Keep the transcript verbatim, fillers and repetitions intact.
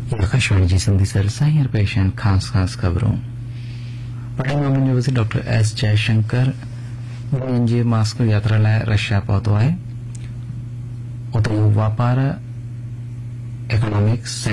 आकाशवाणी जी सिंधी सरसा हींअर पेश आहिनि ख़ासि ख़ासि ख़बरूं। पढ़ाई मामलनि जो वज़ीर डॉक्टर एस जयशंकर ॿिनि जी मास्को यात्रा लाइ रशिया पहुतो आहे। उते वापार इकोनॉमिक्स